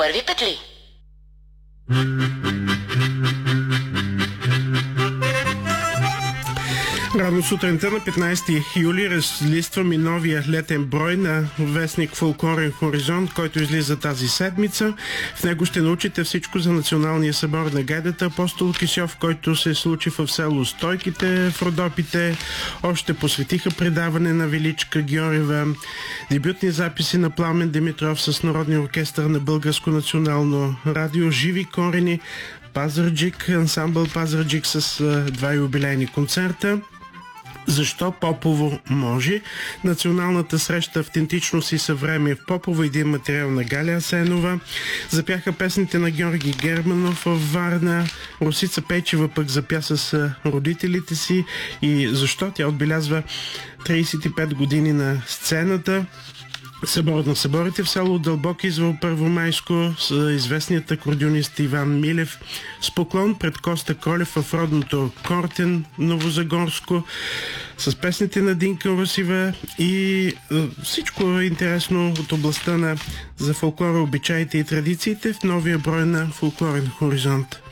първи петли. Рано сутринта на 15 юли разлиствам и новия летен брой на вестник Фолклорен хоризонт, който излиза тази седмица. В него ще научите всичко за Националния събор на гайдата Апостол Кисьов, който се случи в село Стойките в Родопите. Още посветиха предаване на Величка Георгиева, дебютни записи на Пламен Димитров с Народния оркестър на Българско национално радио, живи корени, Пазарджик, ансамбъл Пазарджик с два юбилейни концерта. Защо Попово може? Националната среща Автентичност и съвремие в Попово, един материал на Галя Асенова. Запяха песните на Георги Германов във Варна. Росица Пейчева пък запя с родителите си. И защо? Тя отбелязва 35 години на сцената. Събор на съборите в село Дълбоки извъл Първомайско с известният акордеонист Иван Милев с поклон пред Коста Колев в родното Кортен, Новозагорско, с песните на Динка Русева и всичко интересно от областта за фолклора, обичаите и традициите в новия брой на Фолклорен хоризонт.